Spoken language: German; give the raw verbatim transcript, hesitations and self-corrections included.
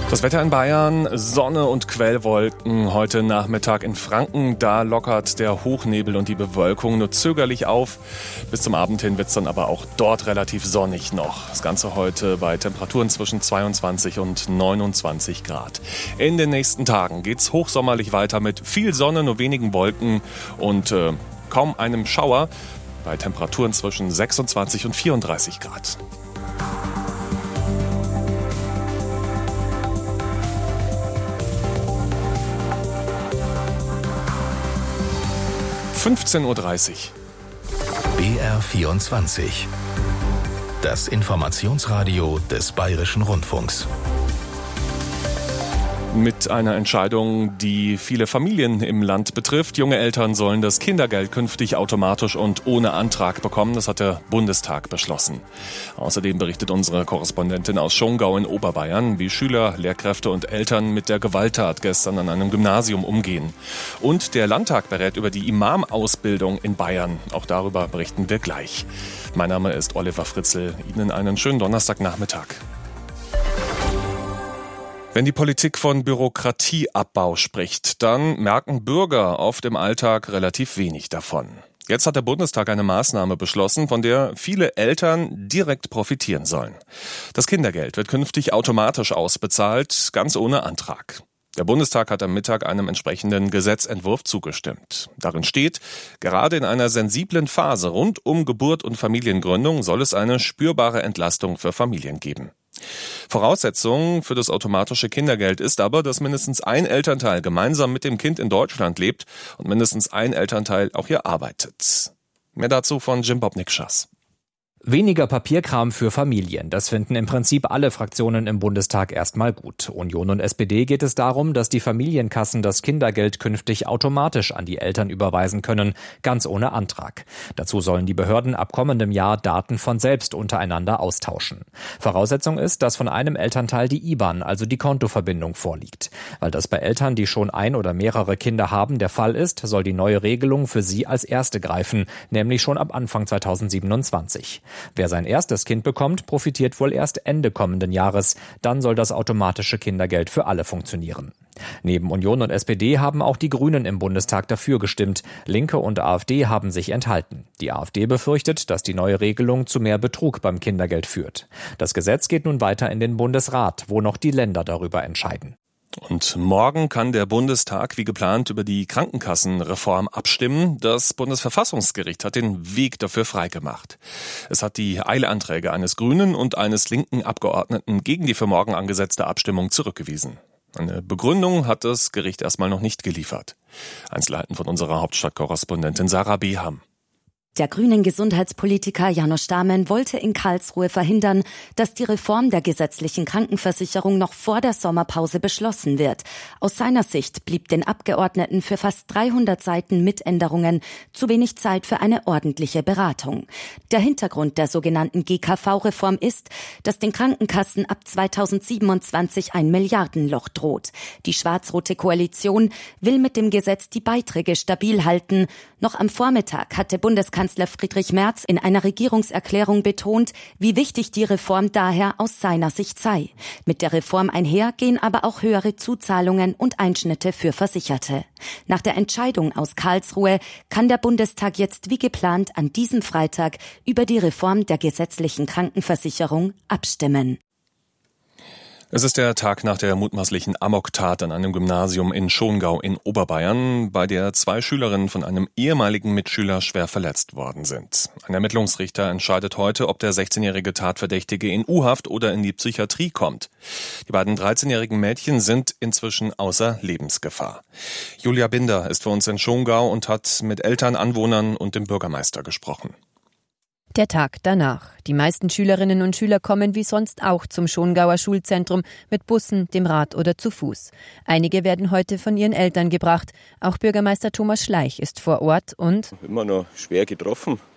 Das Wetter in Bayern, Sonne und Quellwolken. Heute Nachmittag in Franken, da lockert der Hochnebel und die Bewölkung nur zögerlich auf. Bis zum Abend hin wird es dann aber auch dort relativ sonnig noch. Das Ganze heute bei Temperaturen zwischen zweiundzwanzig und neunundzwanzig Grad. In den nächsten Tagen geht's hochsommerlich weiter mit viel Sonne, nur wenigen Wolken und äh, kaum einem Schauer. Bei Temperaturen zwischen sechsundzwanzig und vierunddreißig Grad. fünfzehn Uhr dreißig. B R vierundzwanzig. Das Informationsradio des Bayerischen Rundfunks. Mit einer Entscheidung, die viele Familien im Land betrifft. Junge Eltern sollen das Kindergeld künftig automatisch und ohne Antrag bekommen. Das hat der Bundestag beschlossen. Außerdem berichtet unsere Korrespondentin aus Schongau in Oberbayern, wie Schüler, Lehrkräfte und Eltern mit der Gewalttat gestern an einem Gymnasium umgehen. Und der Landtag berät über die Imam-Ausbildung in Bayern. Auch darüber berichten wir gleich. Mein Name ist Oliver Fritzl. Ihnen einen schönen Donnerstagnachmittag. Wenn die Politik von Bürokratieabbau spricht, dann merken Bürger oft im Alltag relativ wenig davon. Jetzt hat der Bundestag eine Maßnahme beschlossen, von der viele Eltern direkt profitieren sollen. Das Kindergeld wird künftig automatisch ausbezahlt, ganz ohne Antrag. Der Bundestag hat am Mittag einem entsprechenden Gesetzentwurf zugestimmt. Darin steht, gerade in einer sensiblen Phase rund um Geburt und Familiengründung soll es eine spürbare Entlastung für Familien geben. Voraussetzung für das automatische Kindergeld ist aber, dass mindestens ein Elternteil gemeinsam mit dem Kind in Deutschland lebt und mindestens ein Elternteil auch hier arbeitet. Mehr dazu von Jim Bob-Nikschas. Weniger Papierkram für Familien, das finden im Prinzip alle Fraktionen im Bundestag erstmal gut. Union und S P D geht es darum, dass die Familienkassen das Kindergeld künftig automatisch an die Eltern überweisen können, ganz ohne Antrag. Dazu sollen die Behörden ab kommendem Jahr Daten von selbst untereinander austauschen. Voraussetzung ist, dass von einem Elternteil die I B A N, also die Kontoverbindung, vorliegt. Weil das bei Eltern, die schon ein oder mehrere Kinder haben, der Fall ist, soll die neue Regelung für sie als erste greifen, nämlich schon ab Anfang zweitausendsiebenundzwanzig. Wer sein erstes Kind bekommt, profitiert wohl erst Ende kommenden Jahres. Dann soll das automatische Kindergeld für alle funktionieren. Neben Union und S P D haben auch die Grünen im Bundestag dafür gestimmt. Linke und AfD haben sich enthalten. Die AfD befürchtet, dass die neue Regelung zu mehr Betrug beim Kindergeld führt. Das Gesetz geht nun weiter in den Bundesrat, wo noch die Länder darüber entscheiden. Und morgen kann der Bundestag wie geplant über die Krankenkassenreform abstimmen. Das Bundesverfassungsgericht hat den Weg dafür freigemacht. Es hat die Eilanträge eines grünen und eines linken Abgeordneten gegen die für morgen angesetzte Abstimmung zurückgewiesen. Eine Begründung hat das Gericht erstmal noch nicht geliefert. Einzelheiten von unserer Hauptstadtkorrespondentin Sarah Beham. Der grünen Gesundheitspolitiker János Stámen wollte in Karlsruhe verhindern, dass die Reform der gesetzlichen Krankenversicherung noch vor der Sommerpause beschlossen wird. Aus seiner Sicht blieb den Abgeordneten für fast dreihundert Seiten mit Änderungen zu wenig Zeit für eine ordentliche Beratung. Der Hintergrund der sogenannten G K V-Reform ist, dass den Krankenkassen ab zweitausendsiebenundzwanzig ein Milliardenloch droht. Die schwarz-rote Koalition will mit dem Gesetz die Beiträge stabil halten. Noch am Vormittag hatte Bundeskanzler Friedrich Merz in einer Regierungserklärung betont, wie wichtig die Reform daher aus seiner Sicht sei. Mit der Reform einher gehen aber auch höhere Zuzahlungen und Einschnitte für Versicherte. Nach der Entscheidung aus Karlsruhe kann der Bundestag jetzt wie geplant an diesem Freitag über die Reform der gesetzlichen Krankenversicherung abstimmen. Es ist der Tag nach der mutmaßlichen Amoktat an einem Gymnasium in Schongau in Oberbayern, bei der zwei Schülerinnen von einem ehemaligen Mitschüler schwer verletzt worden sind. Ein Ermittlungsrichter entscheidet heute, ob der sechzehnjährige Tatverdächtige in U-Haft oder in die Psychiatrie kommt. Die beiden dreizehnjährigen Mädchen sind inzwischen außer Lebensgefahr. Julia Binder ist für uns in Schongau und hat mit Eltern, Anwohnern und dem Bürgermeister gesprochen. Der Tag danach. Die meisten Schülerinnen und Schüler kommen wie sonst auch zum Schongauer Schulzentrum mit Bussen, dem Rad oder zu Fuß. Einige werden heute von ihren Eltern gebracht. Auch Bürgermeister Thomas Schleich ist vor Ort und immer noch schwer getroffen.